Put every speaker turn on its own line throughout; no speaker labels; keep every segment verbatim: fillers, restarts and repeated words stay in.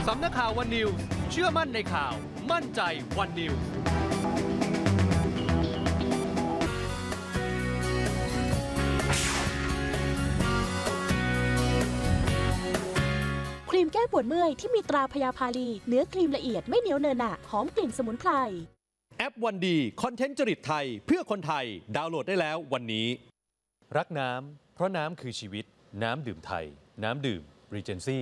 สำนักข่าววันนิวส์เชื่อมั่นในข่าวมั่นใจวันนิวส์
ครีมแก้ปวดเมื่อยที่มีตราพยาพาลีเนื้อครีมละเอียดไม่เหนียวเนอะหนะหอมกลิ่นสมุนไพร
แอปวันดีคอนเทนต์จริตไทยเพื่อคนไทยดาวน์โหลดได้แล้ววันนี้
รักน้ำเพราะน้ำคือชีวิตน้ำดื่มไทยน้ำดื่ม Regency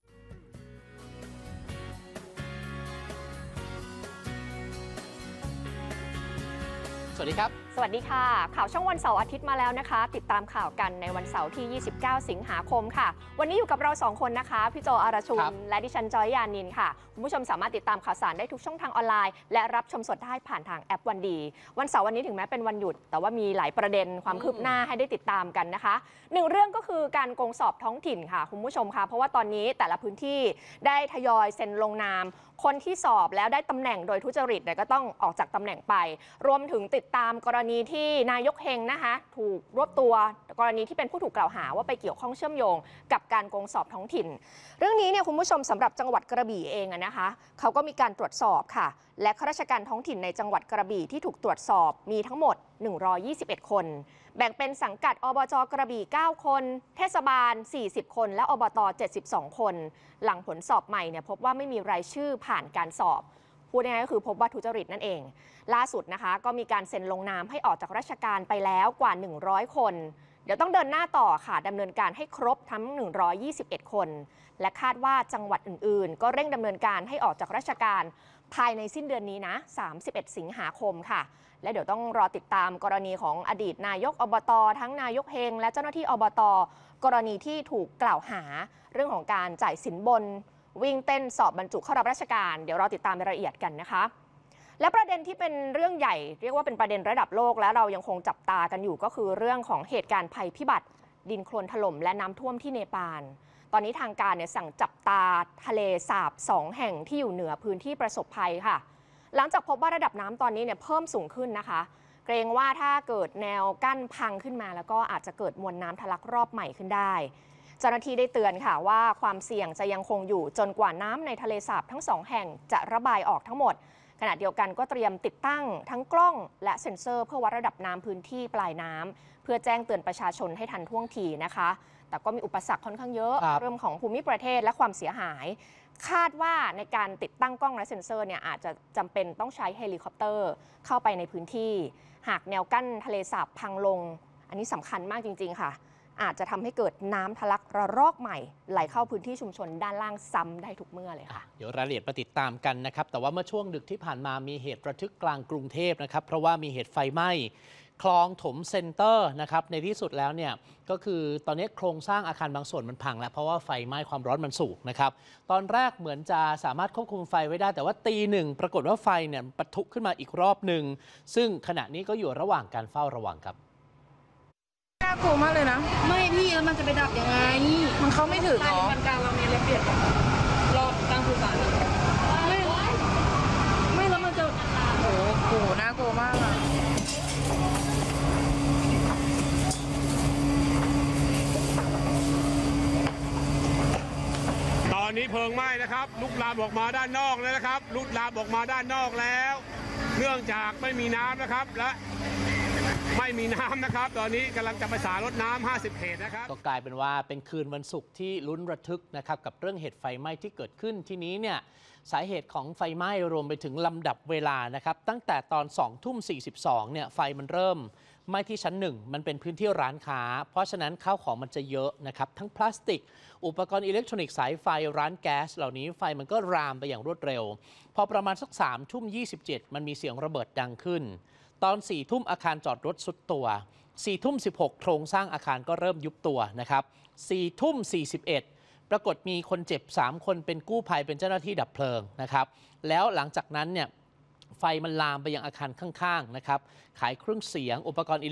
สวัสดีครับ
สวัสดีค่ะข่าวช่องวันเสาร์อาทิตย์มาแล้วนะคะติดตามข่าวกันในวันเสาร์ที่ยี่สิบเก้าสิงหาคมค่ะวันนี้อยู่กับเราสองคนนะคะพี่โจอรชุนและดิฉันจอยยานินค่ะคุณผู้ชมสามารถติดตามข่าวสารได้ทุกช่องทางออนไลน์และรับชมสดได้ผ่านทางแอปวันดีวันเสาร์วันนี้ถึงแม้เป็นวันหยุดแต่ว่ามีหลายประเด็นความคืบหน้าให้ได้ติดตามกันนะคะหนึ่งเรื่องก็คือการโกงสอบท้องถิ่นค่ะคุณผู้ชมค่ะเพราะว่าตอนนี้แต่ละพื้นที่ได้ทยอยเซ็นลงนามคนที่สอบแล้วได้ตำแหน่งโดยทุจริตเนี่ยก็ต้องออกจากตำแหน่งไปรวมถึงติดตามกรณีที่นายกเฮงนะคะถูกรวบตัวกรณีที่เป็นผู้ถูกกล่าวหาว่าไปเกี่ยวข้องเชื่อมโยงกับการโกงสอบท้องถิ่นเรื่องนี้เนี่ยคุณผู้ชมสำหรับจังหวัดกระบี่เองนะคะเขาก็มีการตรวจสอบค่ะและข้าราชการท้องถิ่นในจังหวัดกระบี่ที่ถูกตรวจสอบมีทั้งหมดหนึ่งร้อยยี่สิบเอ็ดคนแบ่งเป็นสังกัดอบจ.กระบี่เก้าคนเทศบาลสี่สิบคนและอบต.เจ็ดสิบสองคนหลังผลสอบใหม่เนี่ยพบว่าไม่มีรายชื่อผ่านการสอบพูดง่ายๆก็คือพบว่าทุจริตนั่นเองล่าสุดนะคะก็มีการเซ็นลงนามให้ออกจากราชการไปแล้วกว่าหนึ่งร้อยคนเดี๋ยวต้องเดินหน้าต่อค่ะดำเนินการให้ครบทั้งหนึ่งร้อยยี่สิบเอ็ดคนและคาดว่าจังหวัดอื่นๆก็เร่งดำเนินการให้ออกจากราชการภายในสิ้นเดือนนี้นะสามสิบเอ็ดสิงหาคมค่ะและเดี๋ยวต้องรอติดตามกรณีของอดีตนายกอบต.ทั้งนายกเฮงและเจ้าหน้าที่อบต.กรณีที่ถูกกล่าวหาเรื่องของการจ่ายสินบนวิ่งเต้นสอบบรรจุเข้ารับราชการเดี๋ยวรอติดตามรายละเอียดกันนะคะและประเด็นที่เป็นเรื่องใหญ่เรียกว่าเป็นประเด็นระดับโลกและเรายังคงจับตากันอยู่ก็คือเรื่องของเหตุการณ์ภัยพิบัติดินโคลนถล่มและน้ำท่วมที่เนปาลตอนนี้ทางการเนี่ยสั่งจับตาทะเลสาบสองแห่งที่อยู่เหนือพื้นที่ประสบภัยค่ะหลังจากพบว่าระดับน้ำตอนนี้เนี่ยเพิ่มสูงขึ้นนะคะเกรงว่าถ้าเกิดแนวกั้นพังขึ้นมาแล้วก็อาจจะเกิดมวลน้ำทะลักรอบใหม่ขึ้นได้เจ้าหน้าที่ได้เตือนค่ะว่าความเสี่ยงจะยังคงอยู่จนกว่าน้ำในทะเลสาบทั้งสองแห่งจะระบายออกทั้งหมดขณะเดียวกันก็เตรียมติดตั้งทั้งกล้องและเซ็นเซอร์เพื่อวัดระดับน้ำพื้นที่ปลายน้ำเพื่อแจ้งเตือนประชาชนให้ทันท่วงทีนะคะแต่ก็มีอุปสรรคค่อนข้างเยอะเรื่องของภูมิประเทศและความเสียหายคาดว่าในการติดตั้งกล้องและเซ็นเซอร์เนี่ยอาจจะจำเป็นต้องใช้เฮลิคอปเตอร์เข้าไปในพื้นที่หากแนวกั้นทะเลสาบพังลงอันนี้สำคัญมากจริงๆค่ะอาจจะทำให้เกิดน้ำทะลักระลอกใหม่ไหลเข้าพื้นที่ชุมชนด้านล่างซ้ำได้ทุกเมื่อเลยค่ะ
เดี๋ยวรายละเอียดมาติดตามกันนะครับแต่ว่าเมื่อช่วงดึกที่ผ่านมามีเหตุระทึกกลางกรุงเทพนะครับเพราะว่ามีเหตุไฟไหม้คลองถมเซ็นเตอร์นะครับในที่สุดแล้วเนี่ยก็คือตอนนี้โครงสร้างอาคารบางส่วนมันพังแล้วเพราะว่าไฟไหม้ความร้อนมันสูงนะครับตอนแรกเหมือนจะสามารถควบคุมไฟไว้ได้แต่ว่าตีหนึ่งปรากฏว่าไฟเนี่ยปะทุขึ้นมาอีกรอบหนึ่งซึ่งขณะนี้ก็อยู่ระหว่างการเฝ้าระวังครับ
น่ากลัวมากเลยนะ
ไม่พี่แล้วมันจะไปดับยังไง
มันเข้าไม่ถึงหรอ
มันกลางเรามีระเบียบรอบกลางสื่อสารไม่ไม่แล้วมันจะ
โอ้โหน่ากลัวมากอะ
ตอนนี้เพลิงไหม้นะครับลุกลามออกมาด้านนอกแล้วนะครับลุกลามออกมาด้านนอกแล้วเนื่องจากไม่มีน้ำนะครับและไม่มีน้ำนะครับตอนนี้กำลังจะประสานรถน้ำห้าสิบเขตนะครับ
ก็กลายเป็นว่าเป็นคืนวันศุกร์ที่ลุ้นระทึกนะครับกับเรื่องเหตุไฟไหม้ที่เกิดขึ้นที่นี้เนี่ยสาเหตุของไฟไหม้รวมไปถึงลำดับเวลานะครับตั้งแต่ตอนสองทุ่มสี่สิบสองเนี่ยไฟมันเริ่มไหม้ที่ชั้นหนึ่งมันเป็นพื้นที่ร้านค้าเพราะฉะนั้นข้าวของมันจะเยอะนะครับทั้งพลาสติกอุปกรณ์อิเล็กทรอนิกส์สายไฟร้านแก๊สเหล่านี้ไฟมันก็รามไปอย่างรวดเร็วพอประมาณสักสามทุ่มยี่สิบเจ็ดมันมีเสียงระเบิดดังขึ้นตอนสี่ทุ่มอาคารจอดรถสุดตัวสี่ทุ่มสิบหกโครงสร้างอาคารก็เริ่มยุบตัวนะครับสี่ทุ่มสี่สิบเอ็ดปรากฏมีคนเจ็บสามคนเป็นกู้ภัยเป็นเจ้าหน้าที่ดับเพลิงนะครับแล้วหลังจากนั้นเนี่ยไฟมันลามไปยังอาคารข้างๆนะครับขายเครื่องเสียงอุปกรณ์